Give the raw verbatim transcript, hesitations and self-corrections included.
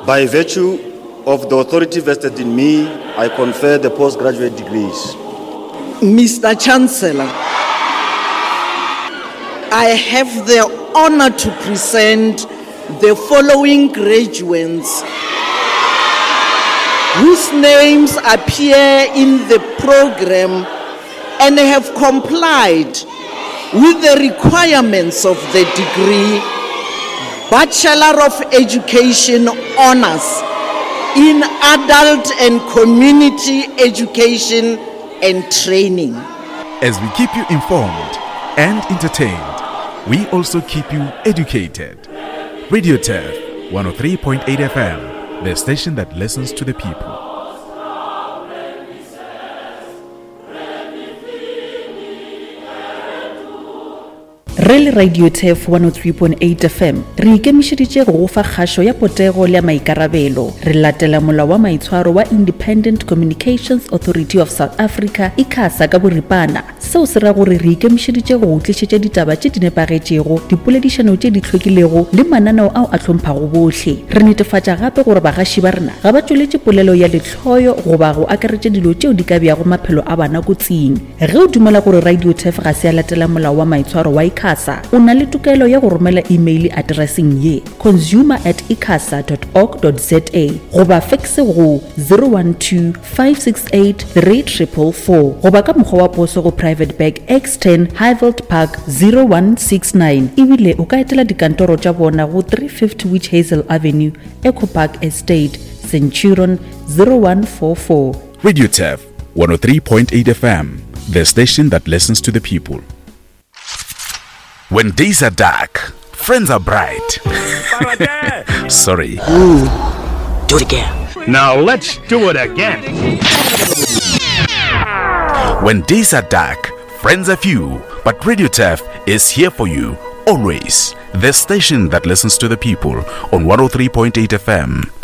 By virtue of the authority vested in me, I confer the postgraduate degrees. Mister Chancellor, I have the honor to present the following graduates whose names appear in the program and have complied with the requirements of the degree Bachelor of Education Honors in Adult and Community Education and Training. As we keep you informed and entertained, we also keep you educated. Radio Turf one oh three point eight F M, the station that listens to the people. Rele Radio Turf one oh three point eight F M re ikemišeditše go fa kgašo ya potego le maikarabelo. Re latela molao wa maitshwaro wa Independent Communications Authority of South Africa ICASA ka boripana. Seo se ra gore re ikemišeditše go tlišetša ditaba tše di nepagetšego, dipoledišano tše di hlwekilego le mananeo ao a hlomphang bohle. Re netefatša gape gore bagaši ba rena ga ba tšweletše polelo ya lehloyo goba go akaretša dilo tšeo di ka beago maphelo a bana kotsing. Ge o dumela gore Radio Turf ga se a latela molao wa maitshwaro wa ICASA, o na le tokelo ya go romela email addressing ye consumer at icasa dot org dot za goba faxe go zero one two five six eight three four four four goba ka mokgwa wa poso go Private Bag X ten Highveld Park zero one six nine. Ebile o ka etela dikantoro tša bona go three fifty Witch Hazel Avenue, Echo Park Estate, Centurion zero one four four. Radio Turf one oh three point eight F M, the station that listens to the people. When days are dark, friends are bright. Sorry. Ooh, do it again. Now let's do it again. When days are dark, friends are few, but Radio Turf is here for you, always. The station that listens to the people on one oh three point eight F M.